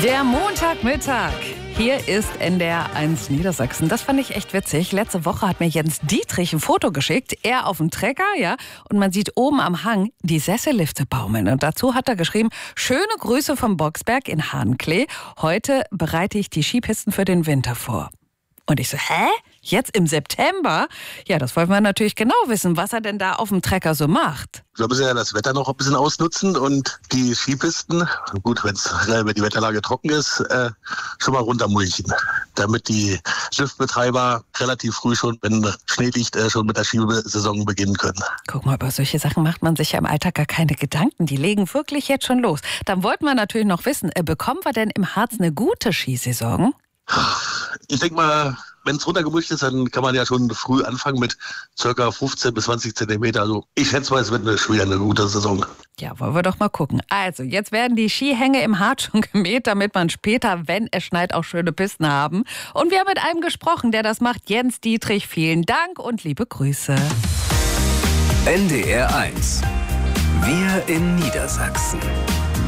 Der Montagmittag. Hier ist NDR1 Niedersachsen. Das fand ich echt witzig. Letzte Woche hat mir Jens Dietrich ein Foto geschickt. Er auf dem Trecker, ja. Und man sieht oben am Hang die Sessellifte baumeln. Und dazu hat er geschrieben, schöne Grüße vom Boxberg in Hahnklee. Heute bereite ich die Skipisten für den Winter vor. Und ich so, hä? Jetzt im September? Ja, das wollen wir natürlich genau wissen, was er denn da auf dem Trecker so macht. Wir müssen ja das Wetter noch ein bisschen ausnutzen und die Skipisten, gut, wenn die Wetterlage trocken ist, schon mal runtermulchen, damit die Liftbetreiber relativ früh schon, wenn Schnee liegt, schon mit der Skisaison beginnen können. Guck mal, über solche Sachen macht man sich ja im Alltag gar keine Gedanken. Die legen wirklich jetzt schon los. Dann wollten wir natürlich noch wissen, bekommen wir denn im Harz eine gute Skisaison? Ich denke mal, wenn es runtergemulcht ist, dann kann man ja schon früh anfangen mit ca. 15 bis 20 Zentimeter. Also ich schätze mal, es wird wieder eine gute Saison. Ja, wollen wir doch mal gucken. Also, jetzt werden die Skihänge im Harz schon gemäht, damit man später, wenn es schneit, auch schöne Pisten haben. Und wir haben mit einem gesprochen, der das macht, Jens Dietrich. Vielen Dank und liebe Grüße. NDR1. Wir in Niedersachsen.